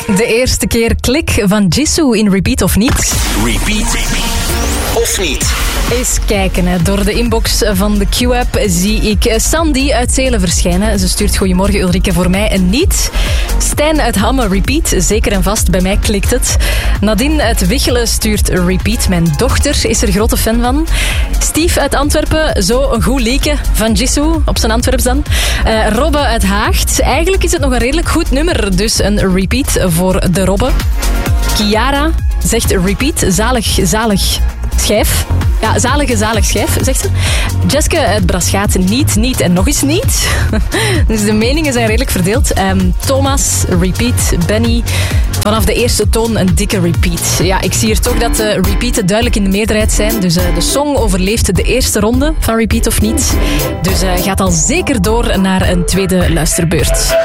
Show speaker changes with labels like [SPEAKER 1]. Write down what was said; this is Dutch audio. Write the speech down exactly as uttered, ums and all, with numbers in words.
[SPEAKER 1] De eerste keer klik van Jisoo in Repeat of Niet.
[SPEAKER 2] Repeat of Niet.
[SPEAKER 1] Eens kijken, hè. Door de inbox van de Q-app zie ik Sandy uit Zelen verschijnen. Ze stuurt goedemorgen Ulrike, voor mij een niet. Stijn uit Hamme, Repeat, zeker en vast, bij mij klikt het. Nadine uit Wichelen stuurt Repeat, mijn dochter is er grote fan van. Steve uit Antwerpen, zo een goed leken van Jisoo, op zijn Antwerps dan. Uh, Robbe uit Haagt, eigenlijk is het nog een redelijk goed nummer, dus een Repeat voor de Robbe. Kiara zegt Repeat, zalig, zalig schijf. Ja, zalige, zalig schijf, zegt ze. Jessica uit Braschaat, niet, niet en nog eens niet. Dus de meningen zijn redelijk verdeeld. Um, Thomas, Repeat. Benny, vanaf de eerste toon een dikke Repeat. Ja, ik zie hier toch dat de Repeaten duidelijk in de meerderheid zijn. Dus uh, de song overleeft de eerste ronde van Repeat of Niet. Dus uh, gaat al zeker door naar een tweede luisterbeurt.